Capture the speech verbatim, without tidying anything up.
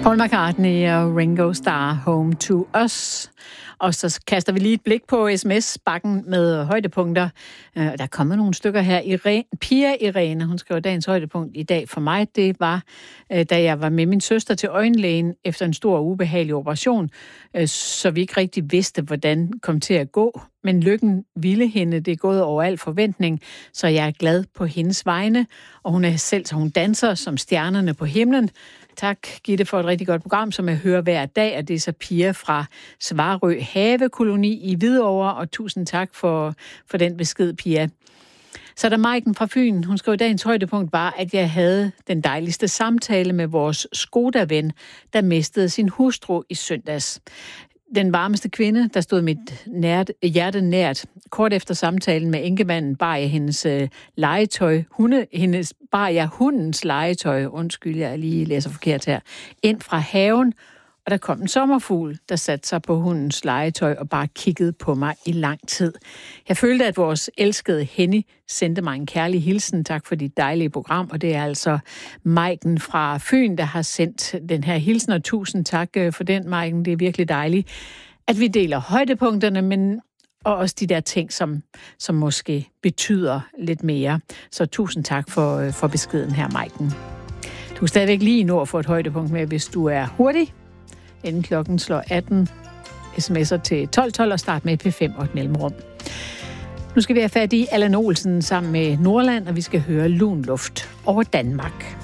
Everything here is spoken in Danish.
Paul McCartney og Ringo Starr, Home to Us. Og så kaster vi lige et blik på sms-bakken med højdepunkter. Der er kommet nogle stykker her. Irene, Pia Irene, hun skrev dagens højdepunkt i dag for mig. Det var, da jeg var med min søster til øjenlægen efter en stor ubehagelig operation, så vi ikke rigtig vidste, hvordan det kom til at gå. Men lykken ville hende. Det er gået over al forventning, så jeg er glad på hendes vegne. Og hun er selv, så hun danser som stjernerne på himlen. Tak, Gitte, for et rigtig godt program, som jeg hører hver dag, og det er så Pia fra Svarø Havekoloni i Hvidovre, og tusind tak for, for den besked, Pia. Så er der Maiken fra Fyn. Hun skrev, dagens højdepunkt var, at jeg havde den dejligste samtale med vores Skoda-ven, der mistede sin hustru i søndags. Den varmeste kvinde, der stod mit nært, hjerte nært. Kort efter samtalen med enkemanden bar jeg hendes øh, legetøj, hunde, hendes, bar jeg hundens legetøj, undskyld, jeg lige læser forkert her, ind fra haven, og der kom en sommerfugl, der satte sig på hundens legetøj og bare kiggede på mig i lang tid. Jeg følte, at vores elskede Henny sendte mig en kærlig hilsen. Tak for dit dejlige program, og det er altså Maiken fra Fyn, der har sendt den her hilsen, og tusind tak for den, Maiken. Det er virkelig dejligt, at vi deler højdepunkterne, men og også de der ting, som, som måske betyder lidt mere. Så tusind tak for, for beskeden her, Maiken. Du er stadigvæk lige nå at få et højdepunkt med, hvis du er hurtig. Inden klokken slår atten, sms'er til tolv tolv og start med P fem og et mellemrum. Nu skal vi have fat i Allan Olsen sammen med Nordland, og vi skal høre Lun Luft over Danmark.